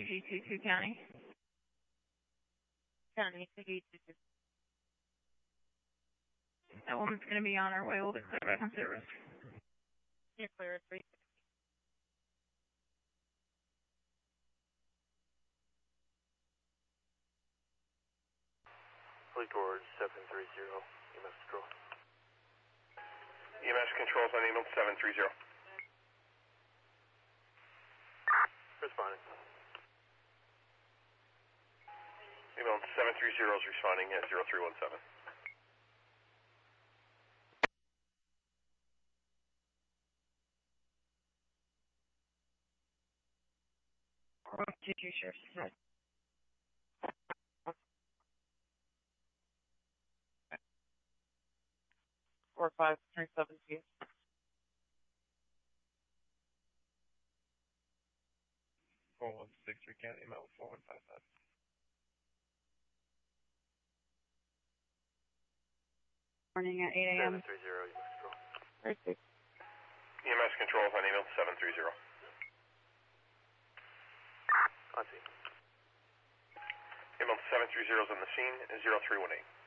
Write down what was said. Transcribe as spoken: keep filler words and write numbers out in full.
two G two two County. County, two G two two. That woman's going to be on her way. We'll be clear back on service. You're clear at three sixty. Fleet towards seven three zero, E M S control. E M S controls on ambulance seven three zero. Responding. Ambulance seven three zero is responding at zero three one seven. two two Sheriff Smith. Four five three seven two. Four one six three County, amount four one five five. Morning at eight A M. seven three zero, E M S control. Very safe. E M S controls on ambulance seven three zero. On scene. Ambulance seven three zero is on the scene, zero three one eight.